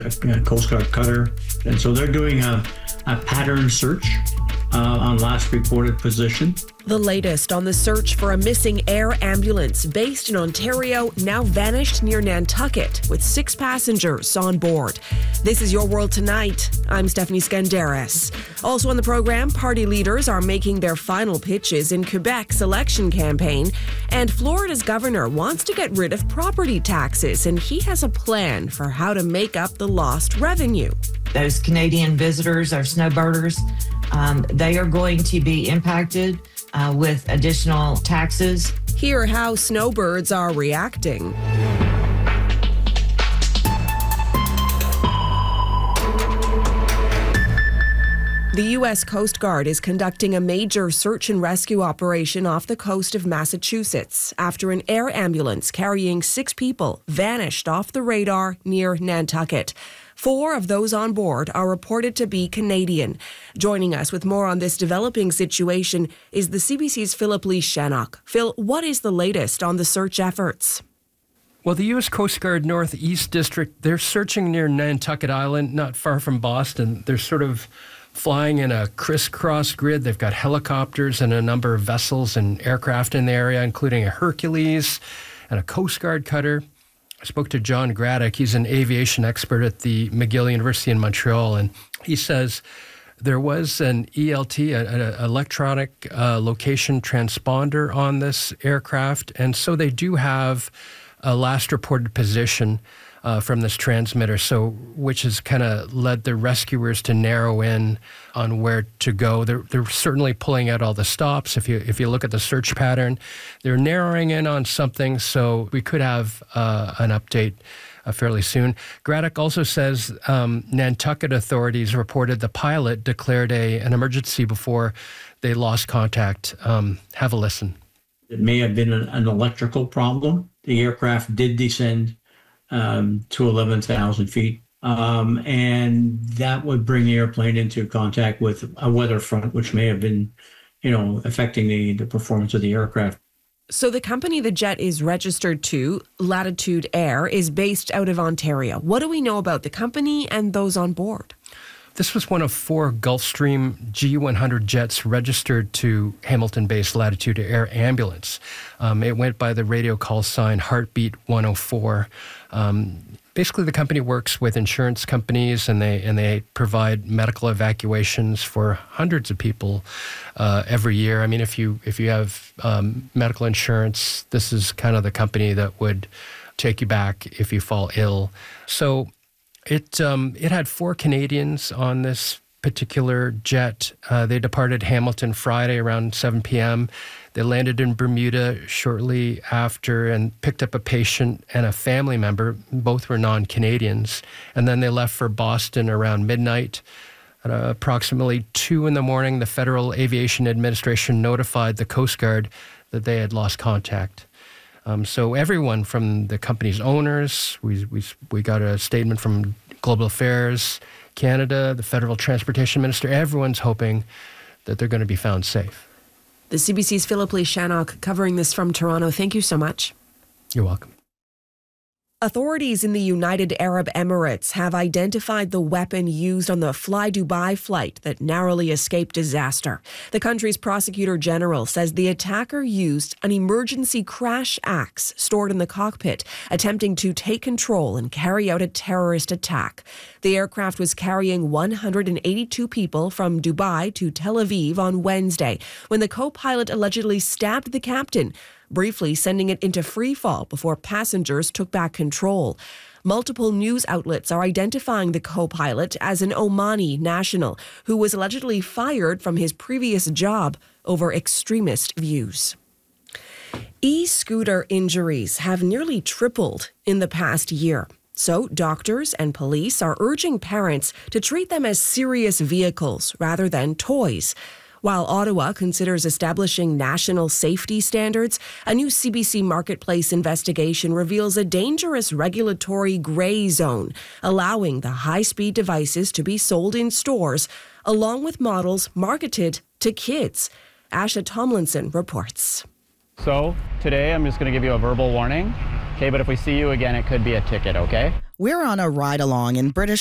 a Coast Guard cutter. And so they're doing a pattern search on last reported position. The latest on the search for a missing air ambulance based in Ontario, now vanished near Nantucket with 6 passengers on board. This is Your World Tonight. I'm Stephanie Skandaris. Also on the program, party leaders are making their final pitches in Quebec's election campaign, and Florida's governor wants to get rid of property taxes, and he has a plan for how to make up the lost revenue. Those Canadian visitors, our snowbirders, they are going to be impacted with additional taxes. Hear how snowbirds are reacting. The U.S. Coast Guard is conducting a major search and rescue operation off the coast of Massachusetts after an air ambulance carrying 6 people vanished off the radar near Nantucket. 4 of those on board are reported to be Canadian. Joining us with more on this developing situation is the CBC's Philip Lee Shannock. Phil, what is the latest on the search efforts? Well, the U.S. Coast Guard Northeast District, they're searching near Nantucket Island, not far from Boston. They're sort of flying in a crisscross grid. They've got helicopters and a number of vessels and aircraft in the area, including a Hercules and a Coast Guard cutter. I spoke to John Graddick. He's an aviation expert at the McGill University in Montreal, and he says there was an ELT, an electronic location transponder on this aircraft, and so they do have a last reported position from this transmitter, so which has kind of led the rescuers to narrow in on where to go. They're certainly pulling out all the stops. If you look at the search pattern, they're narrowing in on something, so we could have an update fairly soon. Graddick also says Nantucket authorities reported the pilot declared an emergency before they lost contact. Have a listen. It may have been an electrical problem. The aircraft did descend to 11,000 feet. And that would bring the airplane into contact with a weather front, which may have been, affecting the performance of the aircraft. So the company the jet is registered to, Latitude Air, is based out of Ontario. What do we know about the company and those on board? This was one of 4 Gulfstream G100 jets registered to Hamilton-based Latitude Air Ambulance. It went by the radio call sign Heartbeat 104. Basically, the company works with insurance companies, and they provide medical evacuations for hundreds of people every year. I mean, if you have medical insurance, this is kind of the company that would take you back if you fall ill. So it had 4 Canadians on this particular jet. They departed Hamilton Friday around 7 p.m. They landed in Bermuda shortly after and picked up a patient and a family member. Both were non-Canadians. And then they left for Boston around midnight. At approximately 2 in the morning, the Federal Aviation Administration notified the Coast Guard that they had lost contact. So everyone from the company's owners, we got a statement from Global Affairs Canada, the Federal Transportation Minister, everyone's hoping that they're going to be found safe. The CBC's Philip Lee Shannock covering this from Toronto. Thank you so much. You're welcome. Authorities in the United Arab Emirates have identified the weapon used on the Fly Dubai flight that narrowly escaped disaster. The country's prosecutor general says the attacker used an emergency crash axe stored in the cockpit, attempting to take control and carry out a terrorist attack. The aircraft was carrying 182 people from Dubai to Tel Aviv on Wednesday when the co-pilot allegedly stabbed the captain, briefly sending it into free fall before passengers took back control. Multiple news outlets are identifying the co-pilot as an Omani national who was allegedly fired from his previous job over extremist views. E-scooter injuries have nearly tripled in the past year. So doctors and police are urging parents to treat them as serious vehicles rather than toys. While Ottawa considers establishing national safety standards, a new CBC Marketplace investigation reveals a dangerous regulatory gray zone, allowing the high-speed devices to be sold in stores, along with models marketed to kids. Asha Tomlinson reports. So today I'm just going to give you a verbal warning, okay? But if we see you again, it could be a ticket, okay? We're on a ride along in British